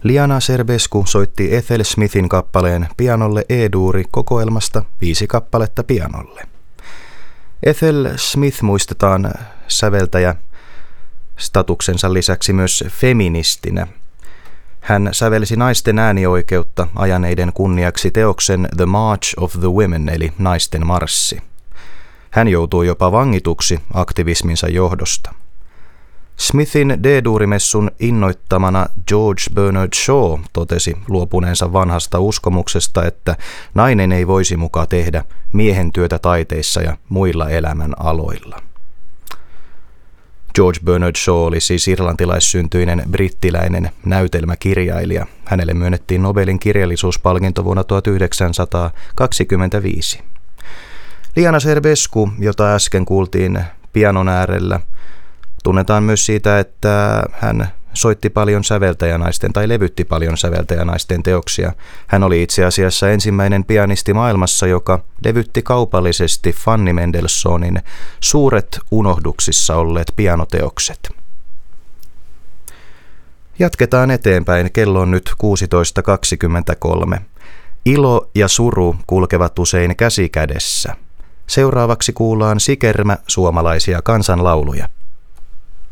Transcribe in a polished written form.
Liana Serbescu soitti Ethel Smithin kappaleen pianolle E-duuri kokoelmasta 5 kappaletta pianolle. Ethel Smith muistetaan säveltäjä statuksensa lisäksi myös feministinä. Hän sävelsi naisten äänioikeutta ajaneiden kunniaksi teoksen The March of the Women eli naisten marssi. Hän joutui jopa vangituksi aktivisminsa johdosta. Smithin D-duurimessun innoittamana George Bernard Shaw totesi luopuneensa vanhasta uskomuksesta, että nainen ei voisi muka tehdä miehen työtä taiteissa ja muilla elämän aloilla. George Bernard Shaw oli siis irlantilaissyntyinen brittiläinen näytelmäkirjailija. Hänelle myönnettiin Nobelin kirjallisuuspalkinto vuonna 1925. Liana Serbescu, jota äsken kuultiin pianon äärellä, tunnetaan myös siitä, että hän soitti paljon säveltäjänaisten tai levytti paljon säveltäjänaisten teoksia. Hän oli itse asiassa ensimmäinen pianisti maailmassa, joka levytti kaupallisesti Fanny Mendelssohnin suuret unohduksissa olleet pianoteokset. Jatketaan eteenpäin. Kello on nyt 16.23. Ilo ja suru kulkevat usein käsi kädessä. Seuraavaksi kuullaan Sikermä suomalaisia kansanlauluja.